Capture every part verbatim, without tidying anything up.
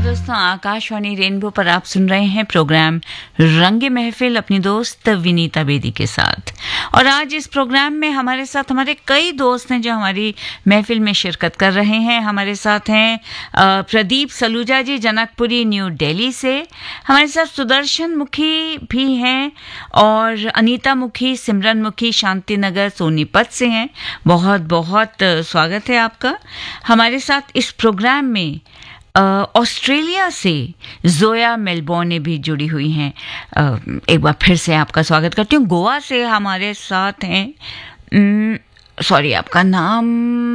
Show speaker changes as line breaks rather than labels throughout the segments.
दोस्तों, आकाशवाणी रेनबो पर आप सुन रहे हैं प्रोग्राम रंगे महफिल अपनी दोस्त विनीता बेदी के साथ। और आज इस प्रोग्राम में हमारे साथ हमारे कई दोस्त हैं जो हमारी महफिल में शिरकत कर रहे हैं। हमारे साथ हैं प्रदीप सलूजा जी जनकपुरी न्यू दिल्ली से, हमारे साथ सुदर्शन मुखी भी हैं और अनीता मुखी, सिमरन मुखी शांति नगर सोनीपत से हैं। बहुत बहुत स्वागत है आपका। हमारे साथ इस प्रोग्राम में ऑस्ट्रेलिया से जोया मेलबोर्न भी जुड़ी हुई हैं। एक बार फिर से आपका स्वागत करती हूँ। गोवा से हमारे साथ हैं, सॉरी आपका नाम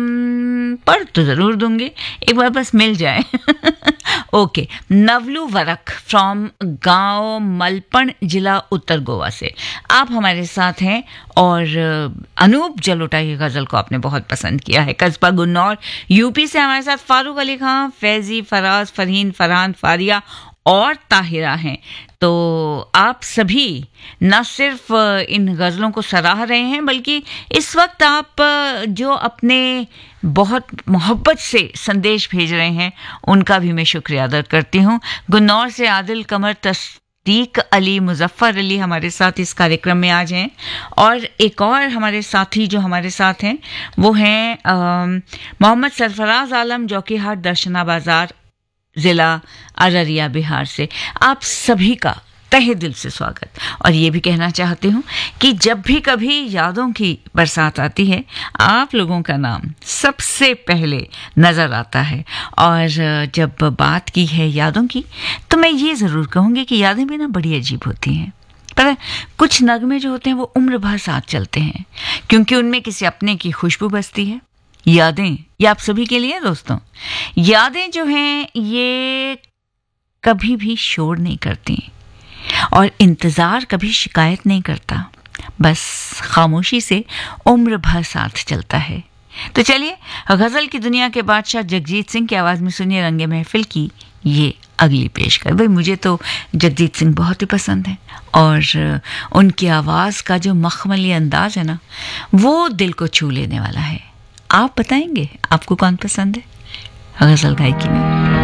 पर तो ज़रूर दूंगी, एक बार बस मिल जाए। ओके, नवलू वरक फ्रॉम गांव मलपण जिला उत्तर गोवा से आप हमारे साथ हैं। और अनूप जलोटा की गज़ल को आपने बहुत पसंद किया है। कस्बा गुन्नौर यूपी से हमारे साथ फारूक अली खां, फैज़ी, फराज, फरहीन, फरहान, फारिया और ताहिरा हैं। तो आप सभी न सिर्फ इन गज़लों को सराह रहे हैं, बल्कि इस वक्त आप जो अपने बहुत मोहब्बत से संदेश भेज रहे हैं उनका भी मैं शुक्रिया अदा करती हूँ। गुन्नौर से आदिल कमर, तस्दीक अली, मुजफ्फर अली हमारे साथ इस कार्यक्रम में आज हैं। और एक और हमारे साथी जो हमारे साथ हैं वो हैं मोहम्मद सरफराज आलम, जोकीहाट, दर्शना बाजार, जिला अररिया, बिहार से। आप सभी का तहे दिल से स्वागत। और ये भी कहना चाहती हूँ कि जब भी कभी यादों की बरसात आती है, आप लोगों का नाम सबसे पहले नज़र आता है। और जब बात की है यादों की, तो मैं ये ज़रूर कहूँगी कि यादें भी ना बड़ी अजीब होती हैं। पर कुछ नगमे जो होते हैं वो उम्र भर साथ चलते हैं, क्योंकि उनमें किसी अपने की खुशबू बसती है। यादें ये आप सभी के लिए दोस्तों, यादें जो हैं ये कभी भी शोर नहीं करती और इंतज़ार कभी शिकायत नहीं करता, बस खामोशी से उम्र भर साथ चलता है। तो चलिए, गज़ल की दुनिया के बादशाह जगजीत सिंह की आवाज़ में सुनिए रंगे महफिल की ये अगली पेशकश। भाई मुझे तो जगजीत सिंह बहुत ही पसंद है और उनकी आवाज़ का जो मखमली अंदाज़ है ना, वो दिल को छू लेने वाला है। आप बताएंगे आपको कौन पसंद है गज़ल गायकी में?